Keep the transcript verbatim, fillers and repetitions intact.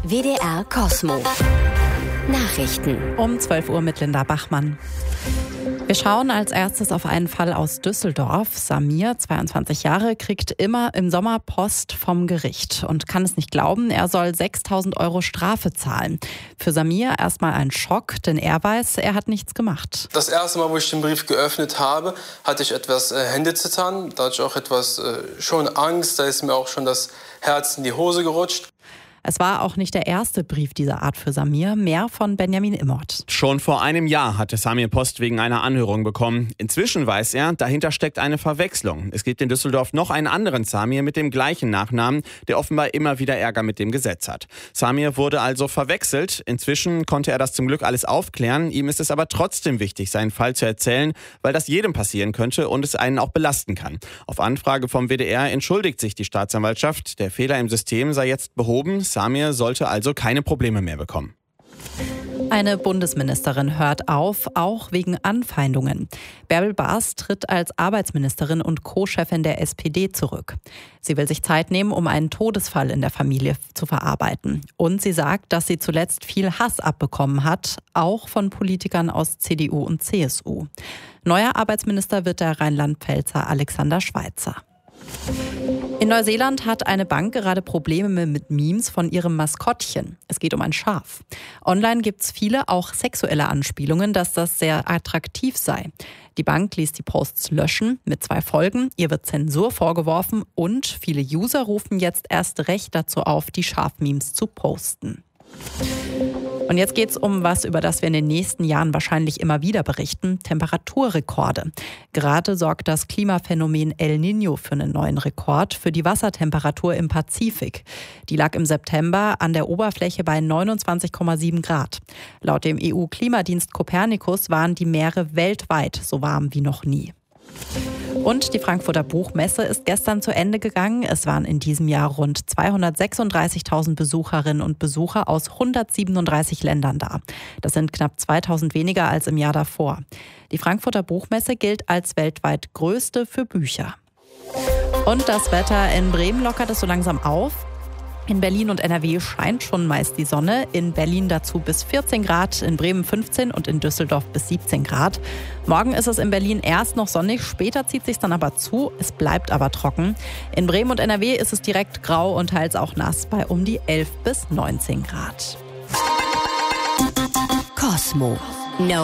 W D R Cosmo. Nachrichten. Um zwölf Uhr mit Linda Bachmann. Wir schauen als erstes auf einen Fall aus Düsseldorf. Samir, zweiundzwanzig Jahre, kriegt immer im Sommer Post vom Gericht und kann es nicht glauben, er soll sechstausend Euro Strafe zahlen. Für Samir erstmal ein Schock, denn er weiß, er hat nichts gemacht. Das erste Mal, wo ich den Brief geöffnet habe, hatte ich etwas äh, Händezittern, da hatte ich auch etwas äh, schon Angst, da ist mir auch schon das Herz in die Hose gerutscht. Es war auch nicht der erste Brief dieser Art für Samir, mehr von Benjamin Immert. Schon vor einem Jahr hatte Samir Post wegen einer Anhörung bekommen. Inzwischen weiß er, dahinter steckt eine Verwechslung. Es gibt in Düsseldorf noch einen anderen Samir mit dem gleichen Nachnamen, der offenbar immer wieder Ärger mit dem Gesetz hat. Samir wurde also verwechselt. Inzwischen konnte er das zum Glück alles aufklären. Ihm ist es aber trotzdem wichtig, seinen Fall zu erzählen, weil das jedem passieren könnte und es einen auch belasten kann. Auf Anfrage vom W D R entschuldigt sich die Staatsanwaltschaft. Der Fehler im System sei jetzt behoben. Samir sollte also keine Probleme mehr bekommen. Eine Bundesministerin hört auf, auch wegen Anfeindungen. Bärbel Baas tritt als Arbeitsministerin und Co-Chefin der S P D zurück. Sie will sich Zeit nehmen, um einen Todesfall in der Familie zu verarbeiten. Und sie sagt, dass sie zuletzt viel Hass abbekommen hat, auch von Politikern aus C D U und C S U. Neuer Arbeitsminister wird der Rheinland-Pfälzer Alexander Schweitzer. In Neuseeland hat eine Bank gerade Probleme mit Memes von ihrem Maskottchen. Es geht um ein Schaf. Online gibt es viele, auch sexuelle Anspielungen, dass das sehr attraktiv sei. Die Bank ließ die Posts löschen mit zwei Folgen. Ihr wird Zensur vorgeworfen und viele User rufen jetzt erst recht dazu auf, die Schaf-Memes zu posten. Und jetzt geht's um was, über das wir in den nächsten Jahren wahrscheinlich immer wieder berichten: Temperaturrekorde. Gerade sorgt das Klimaphänomen El Niño für einen neuen Rekord für die Wassertemperatur im Pazifik. Die lag im September an der Oberfläche bei neunundzwanzig Komma sieben Grad. Laut dem E U-Klimadienst Copernicus waren die Meere weltweit so warm wie noch nie. Und die Frankfurter Buchmesse ist gestern zu Ende gegangen. Es waren in diesem Jahr rund zweihundertsechsunddreißigtausend Besucherinnen und Besucher aus hundertsiebenunddreißig Ländern da. Das sind knapp zweitausend weniger als im Jahr davor. Die Frankfurter Buchmesse gilt als weltweit größte für Bücher. Und das Wetter in Bremen lockert es so langsam auf. In Berlin und N R W scheint schon meist die Sonne. In Berlin dazu bis vierzehn Grad, in Bremen fünfzehn und in Düsseldorf bis siebzehn Grad. Morgen ist es in Berlin erst noch sonnig, später zieht es sich dann aber zu. Es bleibt aber trocken. In Bremen und N R W ist es direkt grau und teils auch nass bei um die elf bis neunzehn Grad. Cosmo. No